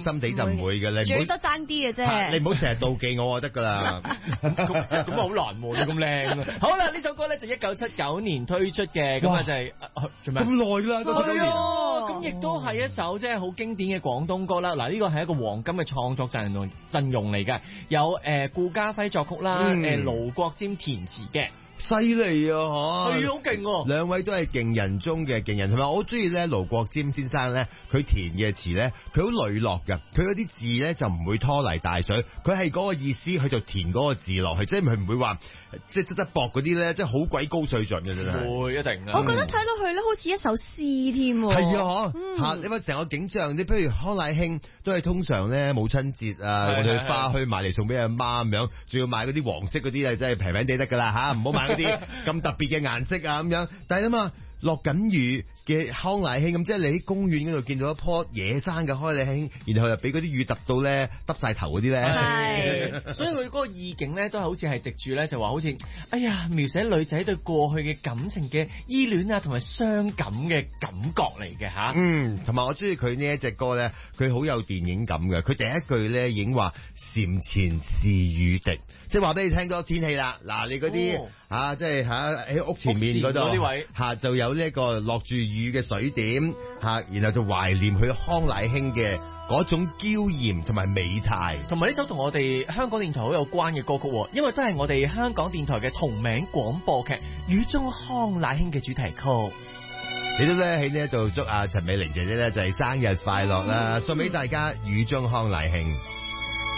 心地就唔會嘅，你唔好最多爭啲嘅啫。 你唔好成日妒忌我就得㗎啦。 咁好難喎，你咁靚。好啦，呢首歌咧就1979年推出嘅，咁啊就係做咩？ 咁耐啦，嗰年。 咁亦都係一首即係好經典嘅廣東歌啦。嗱，呢個係一個黃金嘅創作陣容嚟嘅，有顧嘉輝作曲啦，盧國沾填詞嘅。 犀利啊！ 係好勁喎， 兩位都係勁人中嘅勁人，同埋我好中意咧盧國沾先生咧，佢填嘅詞咧，佢好磊落㗎，佢嗰啲字咧就唔會拖泥帶水，佢係嗰個意思，佢就填嗰個字落去，即係佢唔會話即係質薄嗰啲咧，即係好鬼高水準嘅真係。 會一定我覺得睇落去咧，好似一首詩添。 係啊，嚇！你話成個景象，你譬如康乃馨都係通常咧母親節啊，我哋花墟買嚟送俾阿媽咁樣，仲要買嗰啲黃色嗰啲咧，真係平平地得㗎啦嚇，唔好買嗰啲咁特別嘅顏色啊咁樣。但係諗下落緊雨嘅康乃馨咁，即係你喺公園嗰度見到一棵野生嘅康乃馨，然後又俾嗰啲雨揼到咧，揼晒頭嗰啲咧。 係，所以佢嗰個意境咧，都係好似係藉住咧，就話好似哎呀描寫女仔對過去嘅感情嘅依戀啊，同埋傷感嘅感覺嚟嘅嚇。 同埋我中意佢呢一隻歌咧，佢好有電影感嘅。佢第一句咧已經話檐前是雨滴，即係話俾你聽咗天氣啦。嗱，你嗰啲即係喺屋前面嗰度就有呢一個落住雨嘅水點然後就懷念佢康乃馨嘅嗰種嬌豔同埋美態。 同埋呢首同我哋香港電台好有關嘅歌曲，因為都係我哋香港電台嘅同名廣播劇《雨中康乃馨》嘅主題曲。 你都咧喺呢一度祝陳美玲姐姐咧就係生日快樂啦，送俾大家《雨中康乃馨》。